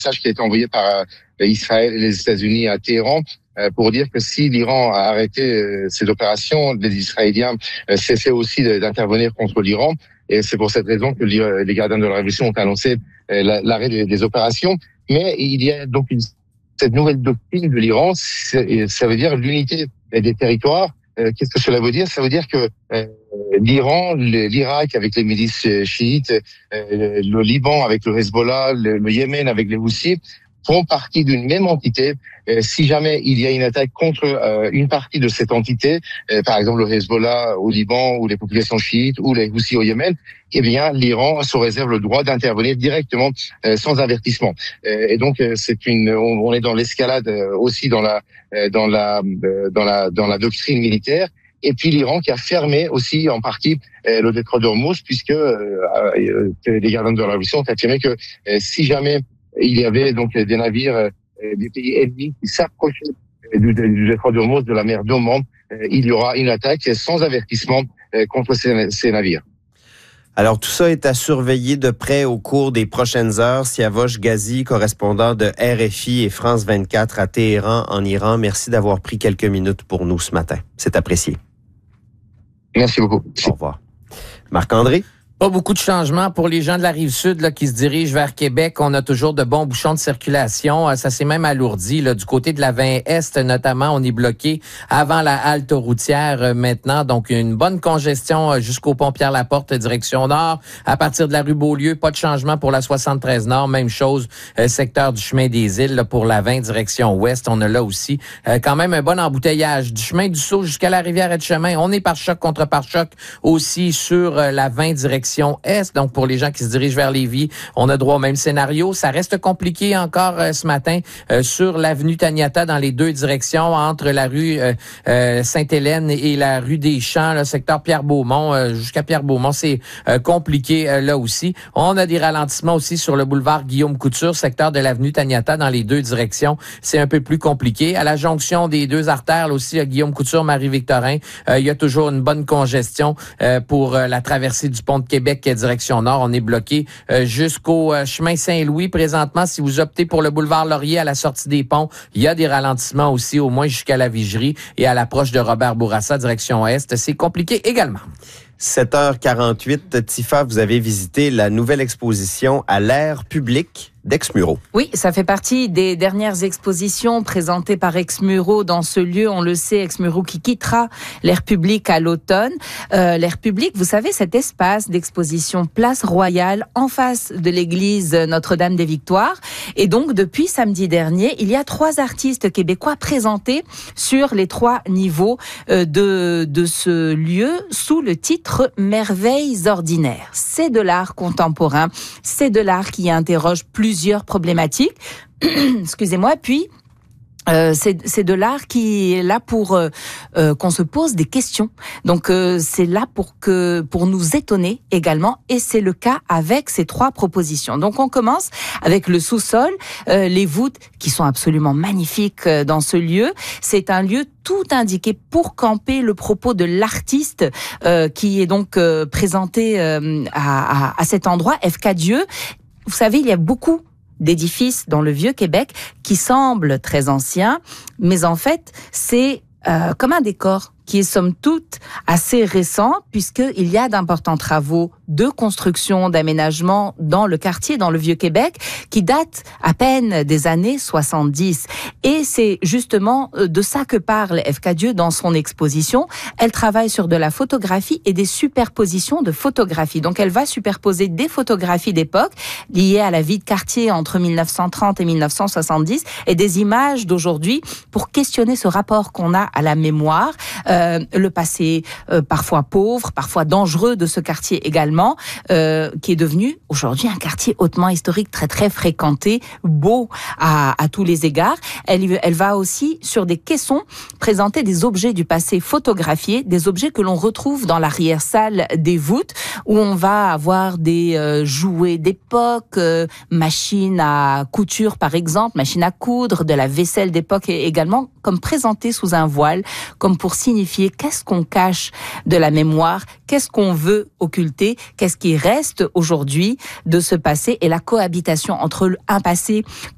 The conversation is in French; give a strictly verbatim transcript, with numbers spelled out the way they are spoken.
message qui a été envoyé par euh, Israël et les États-Unis à Téhéran euh, pour dire que si l'Iran a arrêté euh, ses opérations, les Israéliens euh, cessaient aussi de, d'intervenir contre l'Iran. Et c'est pour cette raison que les gardiens de la révolution ont annoncé euh, l'arrêt des, des opérations. Mais il y a donc une, cette nouvelle doctrine de l'Iran, ça veut dire l'unité des territoires. Euh, qu'est-ce que cela veut dire? Ça veut dire que euh, l'Iran, l'Irak avec les milices chiites, euh, le Liban avec le Hezbollah, le, le Yémen avec les Houthis font partie d'une même entité. Euh, si jamais il y a une attaque contre euh, une partie de cette entité, euh, par exemple le Hezbollah au Liban ou les populations chiites ou les Houthis au Yémen, eh bien l'Iran se réserve le droit d'intervenir directement euh, sans avertissement. Euh, et donc euh, c'est une, on, on est dans l'escalade euh, aussi dans la, euh, dans la, euh, dans la, dans la doctrine militaire. Et puis l'Iran qui a fermé aussi en partie euh, le détroit d'Ormuz, puisque euh, euh, les gardiens de la révolution ont affirmé que euh, si jamais il y avait donc des navires euh, des pays ennemis qui s'approchaient du, du détroit d'Ormuz, de la mer d'Oman, euh, il y aura une attaque sans avertissement euh, contre ces, ces navires. Alors, tout ça est à surveiller de près au cours des prochaines heures. Siavosh Ghazi, correspondant de R F I et France vingt-quatre à Téhéran, en Iran, merci d'avoir pris quelques minutes pour nous ce matin. C'est apprécié. Merci beaucoup. Au revoir. Marc-André? Pas beaucoup de changements pour les gens de la Rive-Sud là, qui se dirigent vers Québec. On a toujours de bons bouchons de circulation. Ça s'est même alourdi. Là, du côté de la vingt Est, notamment, on est bloqué avant la halte routière euh, maintenant. Donc, une bonne congestion euh, jusqu'au pont Pierre-Laporte, direction nord. À partir de la rue Beaulieu, pas de changement pour la soixante-treize nord. Même chose, euh, secteur du chemin des Îles là, pour la vingt, direction ouest. On a là aussi euh, quand même un bon embouteillage. Du chemin du Sceau jusqu'à la rivière Etchemin. On est par choc contre par choc aussi sur euh, la vingt, direction Est. Donc, pour les gens qui se dirigent vers Lévis, on a droit au même scénario. Ça reste compliqué encore euh, ce matin euh, sur l'avenue Taniata dans les deux directions entre la rue euh, euh, Sainte-Hélène et la rue des Champs, le secteur Pierre-Beaumont euh, jusqu'à Pierre-Beaumont. C'est euh, compliqué euh, là aussi. On a des ralentissements aussi sur le boulevard Guillaume-Couture, secteur de l'avenue Taniata dans les deux directions. C'est un peu plus compliqué. À la jonction des deux artères là aussi, à Guillaume-Couture, Marie-Victorin, euh, il y a toujours une bonne congestion euh, pour euh, la traversée du pont de Québec. Québec, direction nord, on est bloqué euh, jusqu'au euh, chemin Saint-Louis. Présentement, si vous optez pour le boulevard Laurier à la sortie des ponts, il y a des ralentissements aussi, au moins jusqu'à la Vigerie et à l'approche de Robert Bourassa, direction Est. C'est compliqué également. sept heures quarante-huit, Tifa, vous avez visité la nouvelle exposition à l'air public d'Exmuro. Oui, ça fait partie des dernières expositions présentées par Exmuro dans ce lieu. On le sait, Exmuro qui quittera l'air public à l'automne. Euh, l'air public, vous savez, cet espace d'exposition Place Royale en face de l'église Notre-Dame des Victoires. Et donc, depuis samedi dernier, il y a trois artistes québécois présentés sur les trois niveaux euh, de, de ce lieu sous le titre Merveilles ordinaires. C'est de l'art contemporain, c'est de l'art qui interroge plus plusieurs problématiques. Excusez-moi. Puis, Euh, c'est, c'est de l'art qui est là pour euh, euh, qu'on se pose des questions. Donc euh, c'est là pour que pour nous étonner également, et c'est le cas avec ces trois propositions. Donc on commence avec le sous-sol, euh, les voûtes qui sont absolument magnifiques euh, dans ce lieu. C'est un lieu tout indiqué pour camper le propos de l'artiste euh, qui est donc euh, présenté euh, à, à, à cet endroit, F K Dieu. Vous savez, il y a beaucoup d'édifices dans le Vieux-Québec qui semblent très anciens, mais en fait, c'est euh, comme un décor qui est somme toute assez récent, puisqu'il y a d'importants travaux de construction, d'aménagement dans le quartier, dans le Vieux-Québec, qui datent à peine des années soixante-dix. Et c'est justement de ça que parle F K Dieu dans son exposition. Elle travaille sur de la photographie et des superpositions de photographies. Donc elle va superposer des photographies d'époque liées à la vie de quartier entre mille neuf cent trente et mille neuf cent soixante-dix et des images d'aujourd'hui pour questionner ce rapport qu'on a à la mémoire, euh, le passé euh, parfois pauvre, parfois dangereux de ce quartier également, euh, qui est devenu aujourd'hui un quartier hautement historique, très très fréquenté, beau à, à tous les égards. Elle, elle va aussi sur des caissons présenter des objets du passé photographiés, des objets que l'on retrouve dans l'arrière-salle des voûtes, où on va avoir des euh, jouets d'époque, euh, machines à couture par exemple, machines à coudre, de la vaisselle d'époque également, comme présenté sous un voile, comme pour signifier qu'est-ce qu'on cache de la mémoire, qu'est-ce qu'on veut occulter, qu'est-ce qui reste aujourd'hui de ce passé, et la cohabitation entre un passé